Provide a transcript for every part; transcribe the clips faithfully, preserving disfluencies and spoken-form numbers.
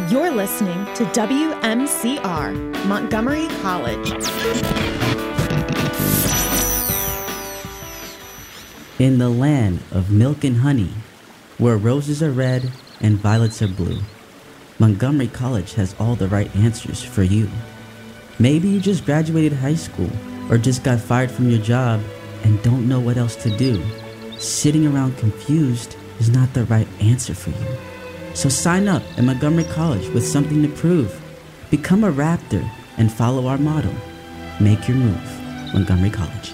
You're listening to W M C R, Montgomery College. In the land of milk and honey, where roses are red and violets are blue, Montgomery College has all the right answers for you. Maybe you just graduated high school or just got fired from your job and don't know what else to do. Sitting around confused is not the right answer for you. So sign up at Montgomery College with something to prove. Become a Raptor and follow our motto. Make your move. Montgomery College.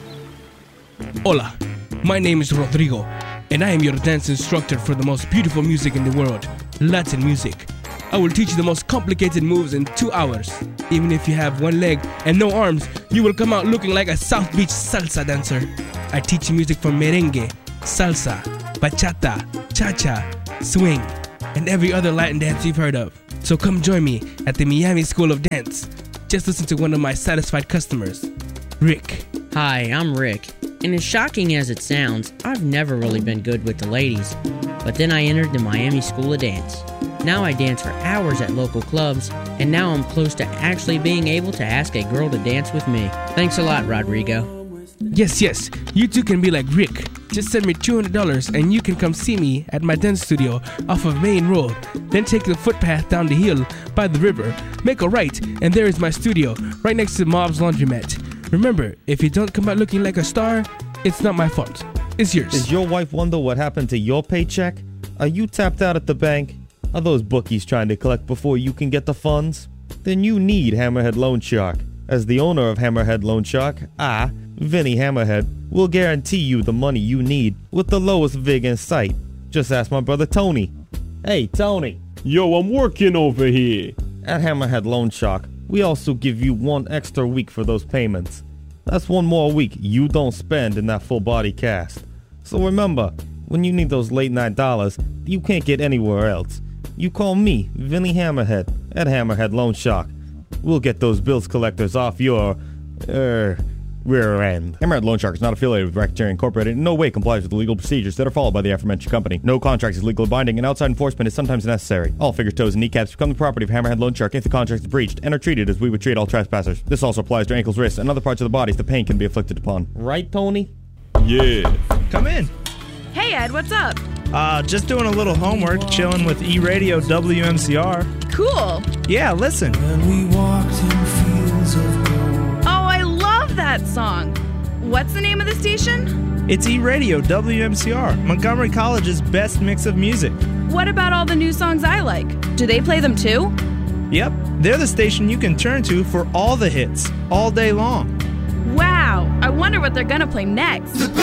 Hola, my name is Rodrigo, and I am your dance instructor for the most beautiful music in the world, Latin music. I will teach you the most complicated moves in two hours. Even if you have one leg and no arms, you will come out looking like a South Beach salsa dancer. I teach you music from merengue, salsa, bachata, cha-cha, swing, and every other Latin dance you've heard of. So come join me at the Miami School of Dance. Just listen to one of my satisfied customers, Rick. Hi, I'm Rick. And as shocking as it sounds, I've never really been good with the ladies. But then I entered the Miami School of Dance. Now I dance for hours at local clubs, and now I'm close to actually being able to ask a girl to dance with me. Thanks a lot, Rodrigo. Yes, yes, you too can be like Rick. Just send me two hundred dollars and you can come see me at my dance studio off of Main Road. Then take the footpath down the hill by the river, make a right, and there is my studio, right next to Mob's Laundromat. Remember, if you don't come out looking like a star, it's not my fault. It's yours. Does your wife wonder what happened to your paycheck? Are you tapped out at the bank? Are those bookies trying to collect before you can get the funds? Then you need Hammerhead Loan Shark. As the owner of Hammerhead Loan Shark, I, Vinny Hammerhead, will guarantee you the money you need with the lowest vig in sight. Just ask my brother Tony. Hey, Tony. Yo, I'm working over here. At Hammerhead Loan Shark, we also give you one extra week for those payments. That's one more week you don't spend in that full body cast. So remember, when you need those late night dollars, you can't get anywhere else. You call me, Vinny Hammerhead, at Hammerhead Loan Shark. We'll get those bills collectors off your, er, rear end. Hammerhead Loan Shark is not affiliated with Racketeering Incorporated and in no way complies with the legal procedures that are followed by the aforementioned company. No contract is legally binding and outside enforcement is sometimes necessary. All fingers, toes, and kneecaps become the property of Hammerhead Loan Shark if the contract is breached and are treated as we would treat all trespassers. This also applies to ankles, wrists, and other parts of the body if the pain can be inflicted upon. Right, Tony? Yeah. Come in. Hey, Ed, what's up? Uh, just doing a little homework, chilling with E-Radio W M C R. Cool. Yeah, listen. When we walked in fields of gold. Oh, I love that song. What's the name of the station? It's E-Radio W M C R, Montgomery College's best mix of music. What about all the new songs I like? Do they play them too? Yep, they're the station you can turn to for all the hits, all day long. Wow, I wonder what they're gonna play next.